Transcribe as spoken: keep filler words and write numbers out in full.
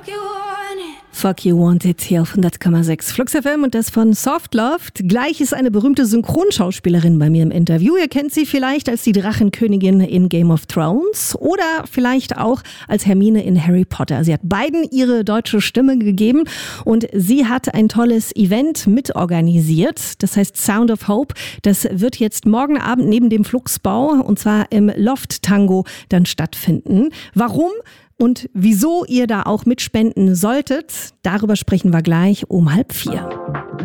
Fuck You Want It hier auf hundert Komma sechs Flux F M und das von Soft Loved. Gleich ist eine berühmte Synchronschauspielerin bei mir im Interview. Ihr kennt sie vielleicht als die Drachenkönigin in Game of Thrones oder vielleicht auch als Hermine in Harry Potter. Sie hat beiden ihre deutsche Stimme gegeben und sie hat ein tolles Event mitorganisiert. Das heißt Sound of Hope. Das wird jetzt morgen Abend neben dem Fluxbau und zwar im Loft Tango dann stattfinden. Warum? Und wieso ihr da auch mitspenden solltet, darüber sprechen wir gleich um halb vier.